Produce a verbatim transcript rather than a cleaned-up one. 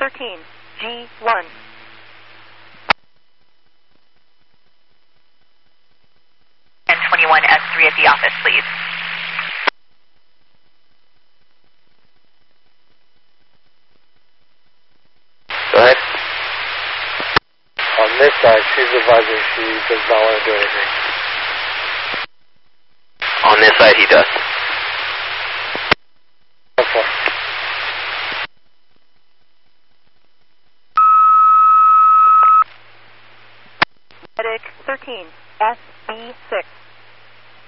thirteen, G one. And twenty-one S three at the office, please. Go ahead. On this side, she's advising she does not want to do anything. On this side, he does. Okay. Medic thirteen, S B six.